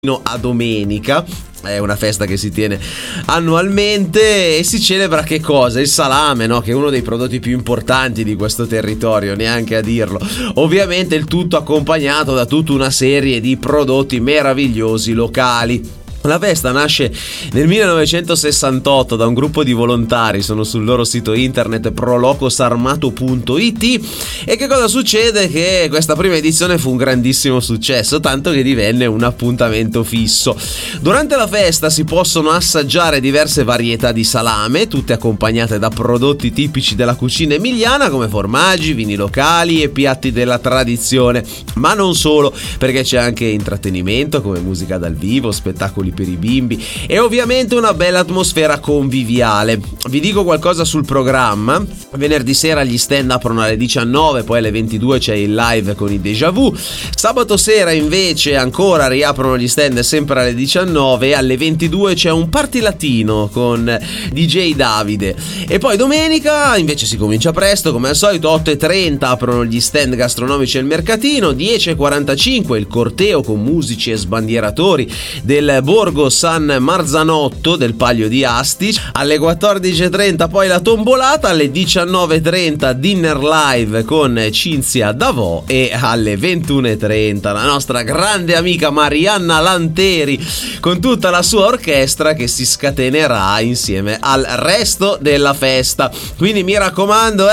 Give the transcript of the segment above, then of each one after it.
a domenica. È una festa che si tiene annualmente e si celebra che cosa? Il salame, no? Che è uno dei prodotti più importanti di questo territorio, neanche a dirlo. Ovviamente il tutto accompagnato da tutta una serie di prodotti meravigliosi locali. La festa nasce nel 1968 da un gruppo di volontari, sono sul loro sito internet prolocosarmato.it. E che cosa succede? Che questa prima edizione fu un grandissimo successo, tanto che divenne un appuntamento fisso. Durante la festa si possono assaggiare diverse varietà di salame, tutte accompagnate da prodotti tipici della cucina emiliana come formaggi, vini locali e piatti della tradizione. Ma non solo, perché c'è anche intrattenimento come musica dal vivo, spettacoli per i bimbi e ovviamente una bella atmosfera conviviale. Vi dico qualcosa sul programma: venerdì sera gli stand aprono alle 19, poi alle 22 c'è il live con i Déjà Vu. Sabato sera invece ancora riaprono gli stand sempre alle 19 e alle 22 c'è un party latino con DJ Davide. E poi domenica invece si comincia presto, come al solito 8:30 aprono gli stand gastronomici al mercatino, 10:45 il corteo con musici e sbandieratori del Borgo San Marzanotto del Palio di Asti, alle 14:30 poi la tombolata, alle 19:30 dinner live con Cinzia Davò e alle 21:30 la nostra grande amica Marianna Lanteri con tutta la sua orchestra che si scatenerà insieme al resto della festa. Quindi mi raccomando,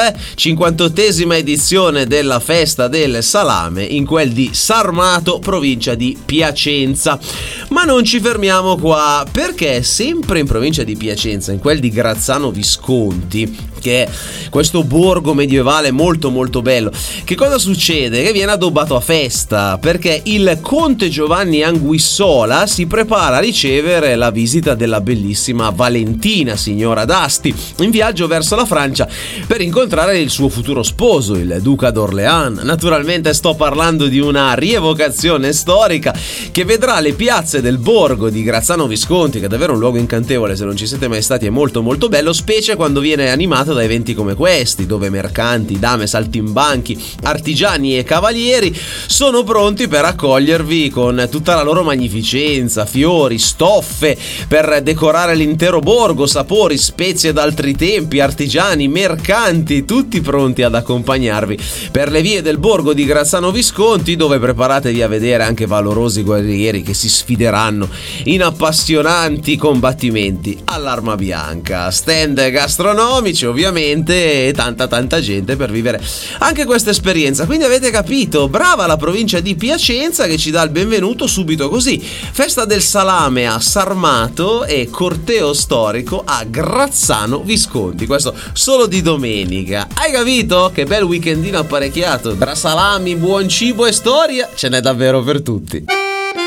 58esima edizione della festa del salame in quel di Sarmato, provincia di Piacenza. Ma non ci fermiamo qua, perché sempre in provincia di Piacenza, in quel di Grazzano Visconti, che è questo borgo medievale molto molto bello, che cosa succede? Che viene addobbato a festa, perché il conte Giovanni Anguissola si prepara a ricevere la visita della bellissima Valentina, signora d'Asti, in viaggio verso la Francia per incontrare il suo futuro sposo, il duca d'Orléans. Naturalmente sto parlando di una rievocazione storica che vedrà le piazze del borgo di Grazzano Visconti, che è davvero un luogo incantevole, se non ci siete mai stati è molto molto bello, specie quando viene animato da eventi come questi, dove mercanti, dame, saltimbanchi, artigiani e cavalieri sono pronti per accogliervi con tutta la loro magnificenza, fiori, stoffe per decorare l'intero borgo, sapori, spezie d'altri tempi, artigiani, mercanti, tutti pronti ad accompagnarvi per le vie del borgo di Grazzano Visconti, dove preparatevi a vedere anche valorosi guerrieri che si sfideranno in appassionanti combattimenti all'arma bianca, stand gastronomici ovviamente e tanta gente per vivere anche questa esperienza. Quindi avete capito, brava la provincia di Piacenza che ci dà il benvenuto subito così: festa del salame a Sarmato e corteo storico a Grazzano Visconti, questo solo di domenica. Hai capito? Che bel weekendino apparecchiato, tra salami, buon cibo e storia ce n'è davvero per tutti.